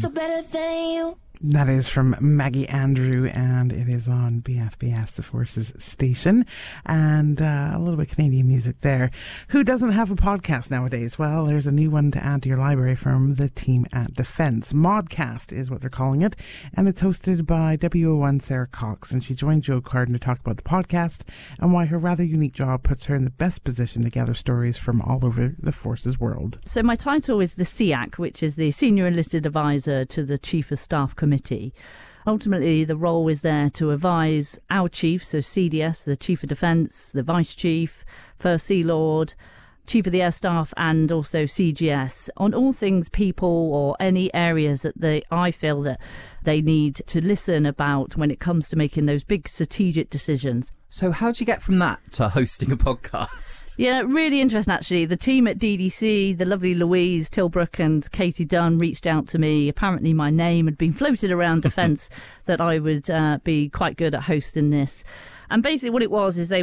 so better than you. That is from Maggie Andrew, and it is on BFBS, the Forces station, and a little bit Canadian music there. Who doesn't have a podcast nowadays? Well, there's a new one to add to your library from the team at Defence. Modcast is what they're calling it, and it's hosted by WO1 Sarah Cox, and she joined Joe Carden to talk about the podcast and why her rather unique job puts her in the best position to gather stories from all over the Forces world. So my title is the SEAC, which is the Senior Enlisted Advisor to the Chief of Staff Committee. Ultimately, the role is there to advise our chief, so CDS, the Chief of Defence, the Vice Chief, First Sea Lord, Chief of the Air Staff, and also CGS on all things people or any areas that I feel that they need to listen about when it comes to making those big strategic decisions. So how'd you get from that to hosting a podcast? Yeah, really interesting, actually. The team at DDC, the lovely Louise Tilbrook and Katie Dunn reached out to me. Apparently my name had been floated around Defence that I would be quite good at hosting this. And basically what it was is they